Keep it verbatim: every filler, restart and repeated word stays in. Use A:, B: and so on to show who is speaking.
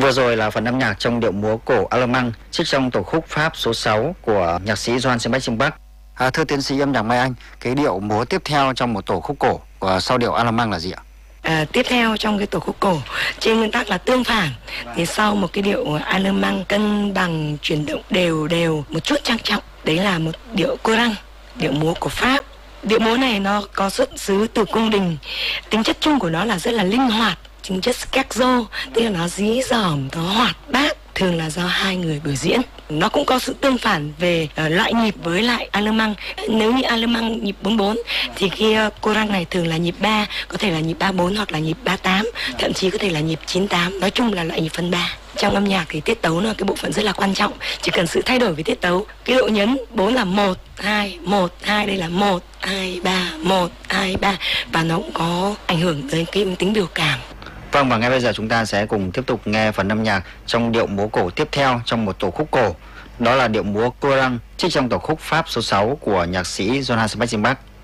A: Vừa rồi là phần âm nhạc trong điệu múa cổ Alemang trích trong tổ khúc Pháp số sáu của nhạc sĩ Johann Sebastian Bach. À, thưa tiến sĩ âm nhạc Mai Anh, cái điệu múa tiếp theo trong một tổ khúc cổ của sau điệu Alemang là gì ạ?
B: À, tiếp theo trong cái tổ khúc cổ trên nguyên tắc là tương phản, thì sau một cái điệu Alemang cân bằng chuyển động đều đều một chút trang trọng, đấy là một điệu courant, điệu múa của Pháp. Điệu múa này nó có xuất xứ từ cung đình, tính chất chung của nó là rất là linh hoạt, tính chất scherzo, tức là nó dí dỏm, nó hoạt bát, thường là do hai người biểu diễn. Nó cũng có sự tương phản về uh, loại nhịp với lại Alemang. Nếu như Alemang nhịp bốn bốn thì khi uh, courant này thường là nhịp ba, có thể là nhịp ba bốn hoặc là nhịp ba tám, thậm chí có thể là nhịp chín tám, nói chung là loại nhịp phân ba. Trong âm nhạc thì tiết tấu là cái bộ phận rất là quan trọng, chỉ cần sự thay đổi về tiết tấu. Cái độ nhấn bốn là một, hai, một, hai, đây là một, hai, ba, một, hai, ba, và nó cũng có ảnh hưởng tới cái tính biểu cảm.
A: Vâng, và ngay bây giờ chúng ta sẽ cùng tiếp tục nghe phần âm nhạc trong điệu múa cổ tiếp theo trong một tổ khúc cổ. Đó là điệu múa courant trích trong tổ khúc Pháp số sáu của nhạc sĩ Johann Sebastian Bach.